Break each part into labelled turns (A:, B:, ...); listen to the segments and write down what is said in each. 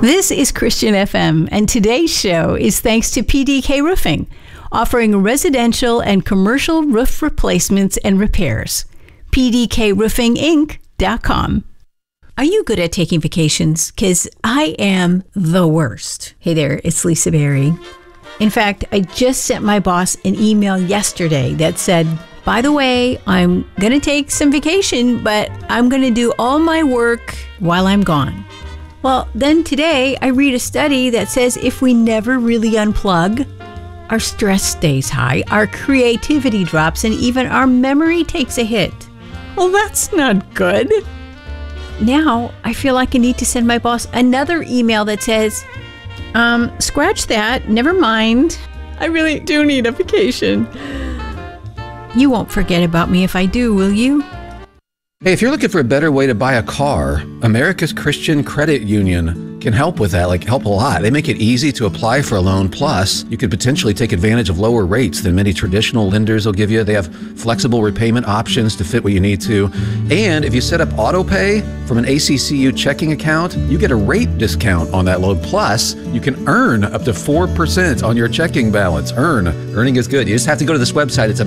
A: This is Christian FM, and today's show is thanks to PDK Roofing, offering residential and commercial roof replacements and repairs. PDKRoofingInc.com. Are you good at taking vacations? Because I am the worst. Hey there, it's Lisa Berry. In fact, I just sent my boss an email yesterday that said, by the way, I'm going to take some vacation, but I'm going to do all my work while I'm gone. Well, then today I read a study that says if we never really unplug, our stress stays high, our creativity drops, and even our memory takes a hit. Well, that's not good. Now I feel like I need to send my boss another email that says, scratch that, never mind. I really do need a vacation. You won't forget about me if I do, will you?
B: Hey, if you're looking for a better way to buy a car, America's Christian Credit Union can help with that, help a lot. They make it easy to apply for a loan. Plus, you could potentially take advantage of lower rates than many traditional lenders will give you. They have flexible repayment options to fit what you need to. And if you set up auto pay from an ACCU checking account, you get a rate discount on that loan. Plus, you can earn up to 4% on your checking balance. Earning is good. You just have to go to this website. It's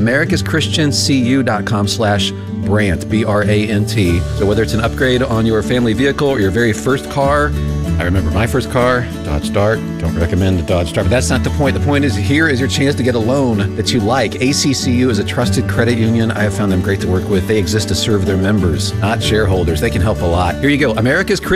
B: americaschristiancu.com/Brant, B-R-A-N-T. So whether it's an upgrade on your family vehicle or your very first car, I remember my first car, Dodge Dart. Don't recommend the Dodge Dart, but that's not the point. The point is, here is your chance to get a loan that you like. ACCU is a trusted credit union. I have found them great to work with. They exist to serve their members, not shareholders. They can help a lot. Here you go. America's